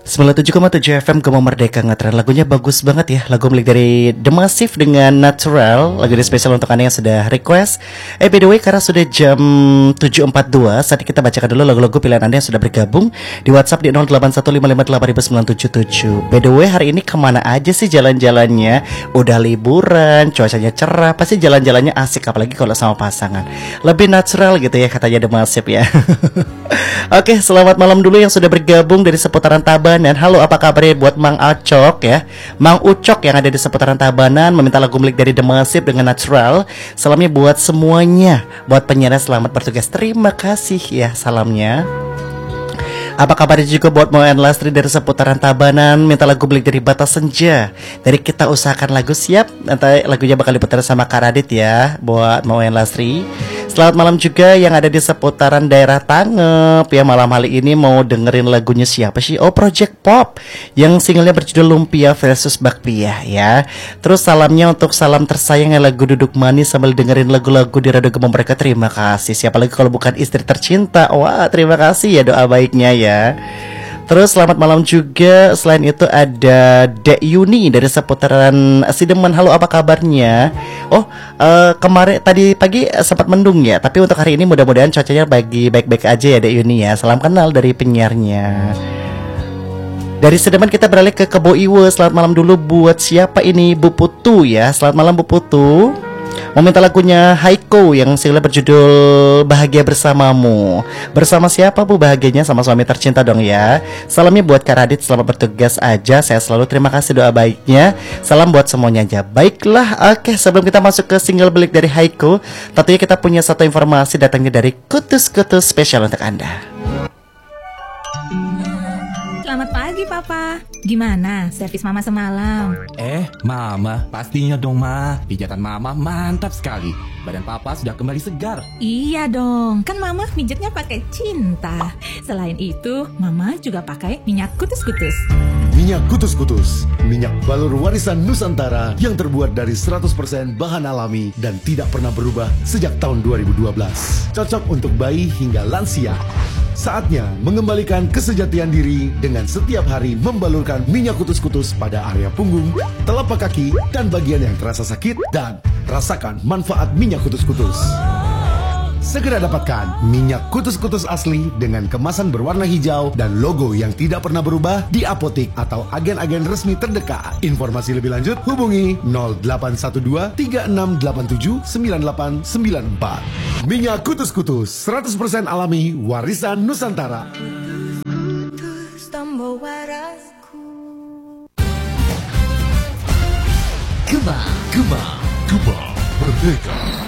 97,7 FM Gema Merdeka Ngetren. Lagunya bagus banget ya. Lagu milik dari The Massive dengan Natural. Lagu ini spesial untuk Anda yang sudah request. By the way, karena sudah jam 7.42, saat kita bacakan dulu lagu-lagu pilihan Anda yang sudah bergabung di WhatsApp di 0815588977. By the way, hari ini kemana aja sih jalan-jalannya? Udah liburan, cuacanya cerah, pasti jalan-jalannya asik, apalagi kalau sama pasangan. Lebih natural gitu ya katanya The Massive ya. Oke, selamat malam dulu yang sudah bergabung dari seputaran Tabanan. Halo, apa kabarnya buat Mang Acok ya, Mang Ucok yang ada di seputaran Tabanan, meminta lagu milik dari The Massive dengan Natural. Salamnya buat semuanya, buat penyiar selamat bertugas. Terima kasih ya salamnya. Apa kabarnya juga buat Moen Lastri dari seputaran Tabanan, minta lagu milik dari Batas Senja. Dari Kita Usahakan Lagu, siap. Nanti lagunya bakal diputar sama Kak Radit ya, buat Moen Lastri. Selamat malam juga yang ada di seputaran daerah Tangep ya. Malam hari ini mau dengerin lagunya siapa sih? Oh, Project Pop yang singlenya berjudul Lumpia versus Bakpia ya. Terus salamnya untuk salam tersayang yang lagu Duduk Manis sambil dengerin lagu-lagu di Radio Gema Mereka. Terima kasih. Siapa lagi kalau bukan istri tercinta. Wah, terima kasih ya doa baiknya ya. Terus selamat malam juga. Selain itu ada Dek Yuni dari seputaran Sidemen. Halo, apa kabarnya? Oh, kemarin tadi pagi sempat mendung ya. Tapi untuk hari ini mudah-mudahan cuacanya baik-baik aja ya Dek Yuni ya. Salam kenal dari penyiarnya. Dari Sidemen kita beralih ke Kebo Iwe. Selamat malam dulu buat siapa ini? Bu Putu ya. Selamat malam Bu Putu. Meminta lagunya Haiko yang single berjudul Bahagia Bersamamu. Bersama siapa Bu bahagianya? Sama suami tercinta dong ya. Salamnya buat Kak Radit, selamat bertugas aja. Saya selalu terima kasih doa baiknya. Salam buat semuanya aja. Baiklah, oke, sebelum kita masuk ke single belik dari Haiko, tentunya kita punya satu informasi datangnya dari Kutus-Kutus spesial untuk Anda. Selamat pagi Papa. Gimana servis Mama semalam? Mama, pastinya dong Ma. Pijatan Mama mantap sekali. Badan Papa sudah kembali segar. Iya dong, kan Mama pijatnya pakai cinta. Selain itu, Mama juga pakai minyak kutus-kutus. Minyak kutus-kutus, minyak balur warisan Nusantara yang terbuat dari 100% bahan alami dan tidak pernah berubah sejak tahun 2012. Cocok untuk bayi hingga lansia. Saatnya mengembalikan kesejatian diri dengan setiap hari membalurkan minyak kutus-kutus pada area punggung, telapak kaki, dan bagian yang terasa sakit. Dan rasakan manfaat minyak kutus-kutus. Segera dapatkan minyak kutus-kutus asli dengan kemasan berwarna hijau dan logo yang tidak pernah berubah di apotik atau agen-agen resmi terdekat. Informasi lebih lanjut hubungi 0812 3687 9894. Minyak kutus-kutus 100% alami warisan Nusantara. Gema Merdeka.